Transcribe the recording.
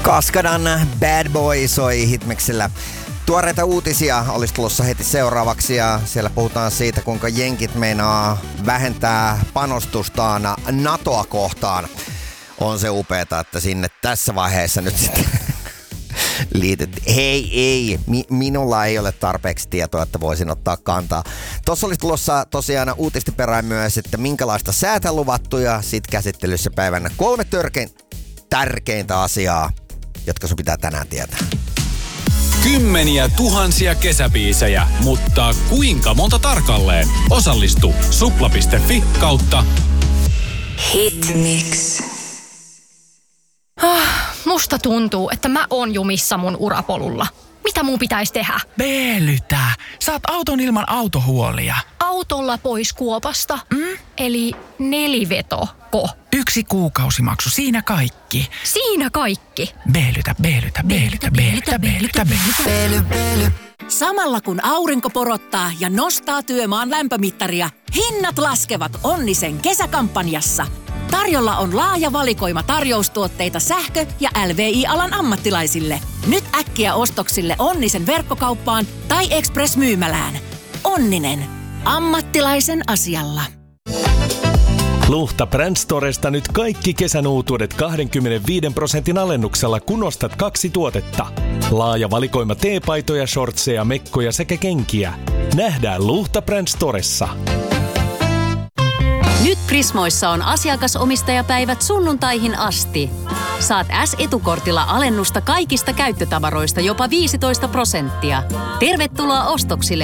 Kaskadan Bad Boy soi Hitmixillä. Tuoreita uutisia olisi tulossa heti seuraavaksi ja siellä puhutaan siitä, kuinka jenkit meinaa vähentää panostustaan NATOa kohtaan. On se upeeta, että sinne tässä vaiheessa nyt sitten liityttiin. Hei, minulla ei ole tarpeeksi tietoa, että voisin ottaa kantaa. Tuossa olisi tulossa tosiaan uutisten perään myös, että minkälaista säätä luvattu ja sitten käsittelyssä päivänä 3 tärkeintä asiaa, jotka sun pitää tänään tietää. Kymmeniä tuhansia kesäbiisejä, mutta kuinka monta tarkalleen? Osallistu supla.fi/. Hitmix. Musta tuntuu, että mä oon jumissa mun urapolulla. Mitä mun pitäisi tehdä? Veelytä. Saat auton ilman autohuolia. Autolla pois kuopasta? Eli nelivetoko? 1 kuukausimaksu, siinä kaikki. Siinä kaikki? Veelytä. Samalla kun aurinko porottaa ja nostaa työmaan lämpömittaria, hinnat laskevat Onnisen kesäkampanjassa. Tarjolla on laaja valikoima tarjoustuotteita sähkö- ja LVI-alan ammattilaisille. Nyt äkkiä ostoksille Onnisen verkkokauppaan tai Express-myymälään. Onninen. Ammattilaisen asialla. Luhta Brand Storesta nyt kaikki kesän uutuudet 25% alennuksella, kun ostat 2 tuotetta. Laaja valikoima teepaitoja, shortseja, mekkoja sekä kenkiä. Nähdään Luhta Brand Storessa. Nyt Prismoissa on asiakasomistajapäivät sunnuntaihin asti. Saat S-etukortilla alennusta kaikista käyttötavaroista jopa 15%. Tervetuloa ostoksille